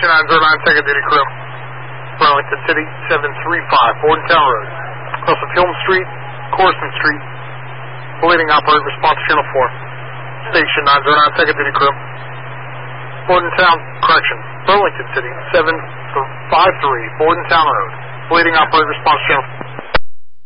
Station 909, second duty crew. Burlington City, 735, Bordentown Road. Across of Hilton Street, Corson Street. Awaiting operator response, channel 4. Station 909, second duty crew. Bordentown, correction, Burlington City, 753, Bordentown Road. Awaiting operator response, channel 4.